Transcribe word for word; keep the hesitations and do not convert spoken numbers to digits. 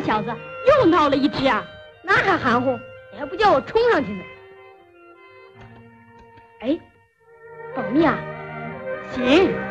小子又闹了一只啊！ 那还含糊？你还不叫我冲上去呢？哎，保密啊！ 行。